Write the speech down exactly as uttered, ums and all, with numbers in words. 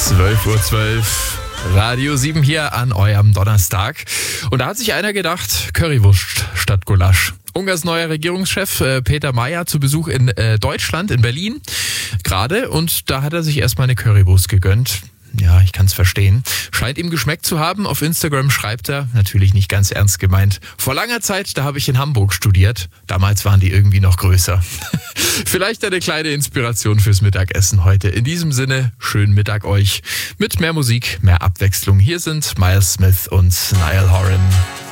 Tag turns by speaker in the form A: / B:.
A: zwölf Uhr zwölf, Radio sieben hier an eurem Donnerstag. Und da hat sich einer gedacht, Currywurst statt Gulasch. Ungarns neuer Regierungschef äh, Peter Mayer zu Besuch in äh, Deutschland, in Berlin gerade. Und da hat er sich erstmal eine Currywurst gegönnt. Ja, ich kann es verstehen. Scheint ihm geschmeckt zu haben. Auf Instagram schreibt er, natürlich nicht ganz ernst gemeint, vor langer Zeit, da habe ich in Hamburg studiert. Damals waren die irgendwie noch größer. Vielleicht eine kleine Inspiration fürs Mittagessen heute. In diesem Sinne, schönen Mittag euch mit mehr Musik, mehr Abwechslung. Hier sind Miles Smith und Niall Horan.